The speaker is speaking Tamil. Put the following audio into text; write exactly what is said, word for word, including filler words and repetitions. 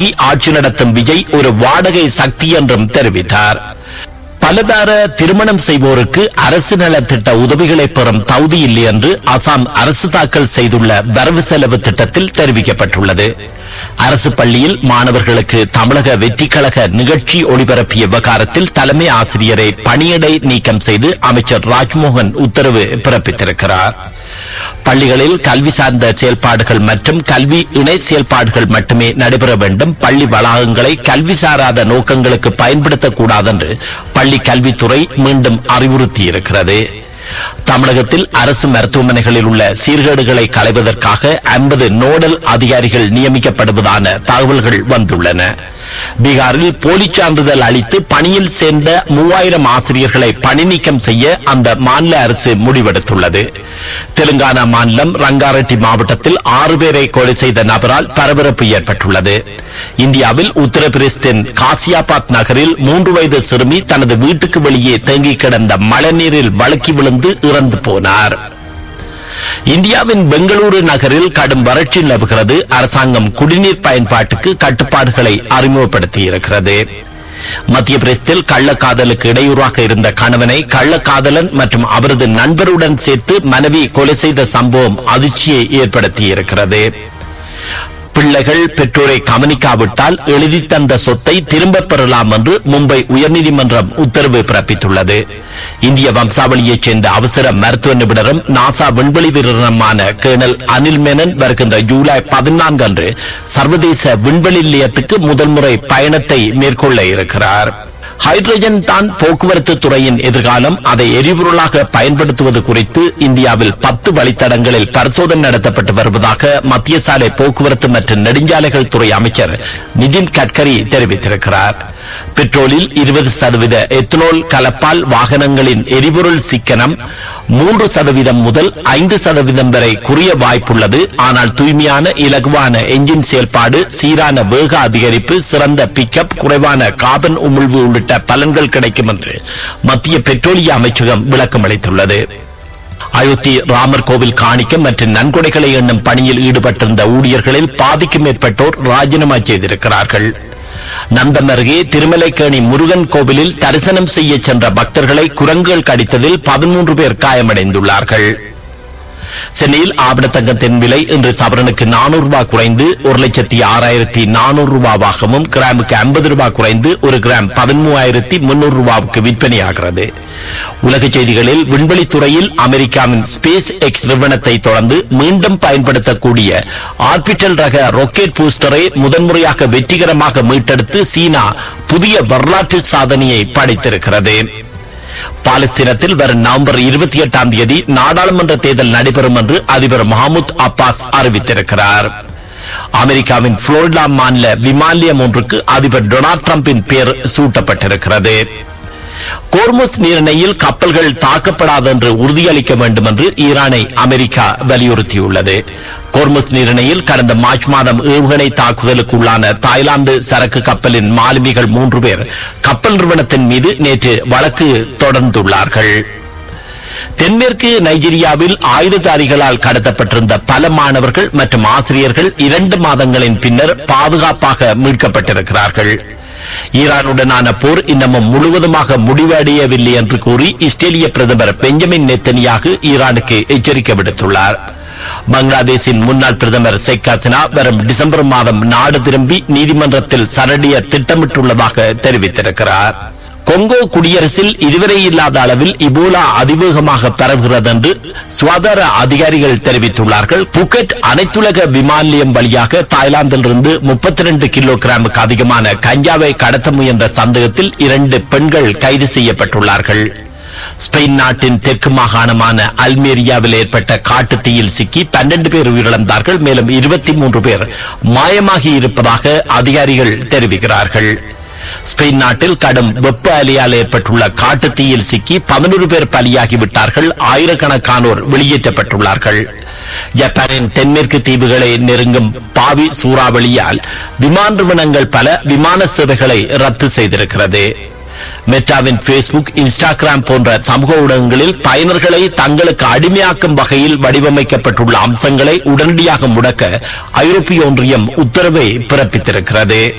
தாங்கி ஆட்சி நடத்தும் விஜய் ஒரு வாடகை சக்தி என்றும் தெரிவித்தார். பலதார திருமணம் செய்வோருக்கு அரசு நலத்திட்ட உதவிகளை பெறும் தகுதி இல்லை என்று அசாம் அரசு தாக்கல் செய்துள்ள வரவு செலவு திட்டத்தில் தெரிவிக்கப்பட்டுள்ளது. அரசு பள்ளியில் மாணவர்களுக்கு தமிழக வெற்றி கழக நிகழ்ச்சி ஒளிபரப்பிய விவகாரத்தில் தலைமை ஆசிரியரை பணியிடை நீக்கம் செய்து அமைச்சர் ராஜ்மோகன் உத்தரவு பிறப்பித்திருக்கிறார். பள்ளிகளில் கல்வி சார்ந்த செயல்பாடுகள் மற்றும் கல்வி இணை செயல்பாடுகள் மட்டுமே நடைபெற வேண்டும். பள்ளி வளாகங்களை கல்வி சாராத நோக்கங்களுக்கு பயன்படுத்தக்கூடாது என்று பள்ளி கல்வித்துறை மீண்டும் அறிவுறுத்தியிருக்கிறது. தமிழகத்தில் அரசு மருத்துவமனைகளில் உள்ள சீர்கேடுகளை களைவதற்காக ஐம்பது நோடல் அதிகாரிகள் நியமிக்கப்படுவதான தகவல்கள் வந்துள்ளன. பீகாரில் போலி சான்றிதழ் அளித்து பணியில் சேர்ந்த மூவாயிரம் ஆசிரியர்களை பணி நீக்கம் செய்ய அந்த மாநில அரசு முடிவெடுத்துள்ளது. தெலுங்கானா மாநிலம் ரங்காரெட்டி மாவட்டத்தில் ஆறு பேரை கொலை செய்த நபரால் பரபரப்பு ஏற்பட்டுள்ளது. இந்தியாவில் உத்தரப்பிரதேசத்தின் காசியாபாத் நகரில் மூன்று வயது சிறுமி தனது வீட்டுக்கு வெளியே தேங்கி கிடந்த மழைநீரில் வழுக்கி விழுந்து இறந்து போனார். இந்தியாவின் பெங்களூரு நகரில் கடும் வறட்சி நிலவுகிறது. அரசாங்கம் குடிநீர் பயன்பாட்டுக்கு கட்டுப்பாடுகளை அறிமுகப்படுத்தியிருக்கிறது. மத்திய பிரதேசத்தில் கள்ளக்காதலுக்கு இடையூறாக இருந்த கணவனை கள்ளக்காதலன் மற்றும் அவரது நண்பருடன் சேர்த்து மனைவி கொலை செய்த சம்பவம் அதிர்ச்சியை ஏற்படுத்தியிருக்கிறது. பிள்ளைகள் பெற்றோரை கவனிக்காவிட்டால் எழுதி தந்த சொத்தை திரும்பப் பெறலாம் என்று மும்பை உயர்நீதிமன்றம் உத்தரவு பிறப்பித்துள்ளது. இந்திய வம்சாவளியைச் சேர்ந்த அவசர மருத்துவ நிபுணரும் நாசா விண்வெளி வீரருமான கேர்னல் அனில் மேனன் வருகின்ற ஜூலை பதினான்கு அன்று சர்வதேச விண்வெளி நிலையத்துக்கு முதல் முறை பயணத்தை மேற்கொள்ள இருக்கிறார். ஹைட்ரஜன் தான் போக்குவரத்து துறையின் எதிர்காலம். அதை எரிபொருளாக பயன்படுத்துவது குறித்து இந்தியாவில் பத்து வழித்தடங்களில் பரிசோதனை நடத்தப்பட்டு வருவதாக மத்திய சாலை போக்குவரத்து மற்றும் நெடுஞ்சாலைகள் துறை அமைச்சர் நிதின் கட்கரி தெரிவித்திருக்கிறார். பெட்ரோலில் இருபது சதவீத எத்தனால் கலப்பால் வாகனங்களின் எரிபொருள் சிக்கனம் மூன்று சதவீதம் முதல் ஐந்து சதவீதம் வரை குறைய வாய்ப்புள்ளது. ஆனால் தூய்மையான இலகுவான என்ஜின் செயல்பாடு, சீரான வேக அதிகரிப்பு, சிறந்த பிக்கப், குறைவான கார்பன் உமிழ்வு உள்ளிட்ட பலன்கள் கிடைக்கும் என்று மத்திய பெட்ரோலிய அமைச்சகம் விளக்கம் அளித்துள்ளது. அயோத்தி ராமர் கோவில் காணிக்க மற்றும் நன்கொடைகளை எண்ணும் பணியில் ஈடுபட்டிருந்த ஊழியர்களில் பாதிக்கும் மேற்பட்டோர் ராஜினாமா செய்திருக்கிறார்கள். நந்தம் அருகே திருமலைக்கேணி முருகன் கோவிலில் தரிசனம் செய்ய சென்ற பக்தர்களை குரங்குகள் கடித்ததில் பதிமூன்று பேர் காயமடைந்துள்ளார்கள். சென்னையில் ஆபண தங்கத்தின் விலை இன்று சவரனுக்கு நானூறு ரூபாய் குறைந்து ஒரு லட்சத்தி ஆறாயிரத்தி நானூறு ரூபாவாகவும், கிராமுக்கு ஐம்பது ரூபாய் குறைந்து ஒரு கிராம் பதிமூவாயிரத்தி முன்னூறு ரூபாவுக்கு விற்பனையாகிறது. உலக செய்திகளில் விண்வெளித்துறையில் அமெரிக்காவின் ஸ்பேஸ் எக்ஸ் நிறுவனத்தை தொடர்ந்து மீண்டும் பயன்படுத்தக்கூடிய ஆர்பிட்டல் ரக ராக்கெட் பூஸ்டரை முதன்முறையாக வெற்றிகரமாக மீட்டெடுத்து சீனா புதிய வரலாற்று சாதனையை படைத்திருக்கிறது. பாலஸ்தீனத்தில் வரும் நவம்பர் இருபத்தி எட்டாம் தேதி நாடாளுமன்ற தேர்தல் நடைபெறும் என்று அதிபர் மஹமூத் அப்பாஸ் அறிவித்திருக்கிறார். அமெரிக்காவின் புளோரிடா மாநில விமான நிலையம் ஒன்றுக்கு அதிபர் டொனால்டு டிரம்பின் பெயர் சூட்டப்பட்டிருக்கிறது. கோர்முஸ் நீரிணையில் கப்பல்கள் தாக்கப்படாது என்று உறுதியளிக்க வேண்டும் என்று ஈரானை அமெரிக்கா வலியுறுத்தியுள்ளது. கோர்முஸ் நீரிணையில் கடந்த மார்ச் மாதம் ஏவுகணை தாக்குதலுக்கு உள்ளான தாய்லாந்து சரக்கு கப்பலின் மாலுமிகள் மூன்று பேர் கப்பல் நிறுவனத்தின் மீது நேற்று வழக்கு தொடர்ந்துள்ளார்கள். தென்மேற்கு நைஜீரியாவில் ஆயுததாரிகளால் கடத்தப்பட்டிருந்த பல மாணவர்கள் மற்றும் ஆசிரியர்கள் இரண்டு மாதங்களின் பின்னர் பாதுகாப்பாக மீட்கப்பட்டிருக்கிறார்கள். ஈரானுடனான போர் இன்னமும் முழுவதுமாக முடிவடையவில்லை என்று கூறி இஸ்ரேலிய பிரதமர் பெஞ்சமின் நெத்தனியாகு ஈரானுக்கு எச்சரிக்கை விடுத்துள்ளார். பங்களாதேஷின் முன்னாள் பிரதமர் ஷேக் ஹசீனா வரும் டிசம்பர் மாதம் நாடு திரும்பி நீதிமன்றத்தில் சரடிய திட்டமிட்டுள்ளதாக தெரிவித்திருக்கிறார். கொங்கோ குடியரசில் இதுவரை இல்லாத அளவில் இபோலா அதிவேகமாக பரவுகிறது என்று சுகாதார அதிகாரிகள் தெரிவித்துள்ளார்கள். புக்கெட் அனைத்துலக விமான நிலையம் வழியாக தாய்லாந்திலிருந்து முப்பத்தி இரண்டு கிலோ கிராமுக்கு அதிகமான கஞ்சாவை கடத்த முயன்ற சந்தேகத்தில் இரண்டு பெண்கள் கைது செய்யப்பட்டுள்ளார்கள். ஸ்பெயின் நாட்டின் தெற்கு மாகாணமான அல்மேரியாவில் ஏற்பட்ட காட்டு தீயில் சிக்கி பன்னெண்டு பேர் உயிரிழந்தார்கள். மேலும் இருபத்தி மூன்று பேர் மாயமாகி இருப்பதாக அதிகாரிகள் தெரிவிக்கிறார்கள். ஸ்பெயின் நாட்டில் கடும் வெப்ப அலையால் ஏற்பட்டுள்ள காட்டு தீயில் சிக்கி பதினொரு பேர் பலியாகிவிட்டார்கள். ஆயிரக்கணக்கானோர் வெளியேற்றப்பட்டுள்ளார்கள். ஜப்பானின் தென்மேற்கு தீவுகளை நெருங்கும் பாவி சூறாவளியால் விமான நிறுவனங்கள் பல விமான சேவைகளை ரத்து செய்திருக்கிறது. மெட்டாவின் பேஸ்புக், இன்ஸ்டாகிராம் போன்ற சமூக ஊடகங்களில் பயனர்களை தங்களுக்கு அடிமையாக்கும் வகையில் வடிவமைக்கப்பட்டுள்ள அம்சங்களை உடனடியாக முடக்க ஐரோப்பிய ஒன்றியம் உத்தரவை பிறப்பித்திருக்கிறது.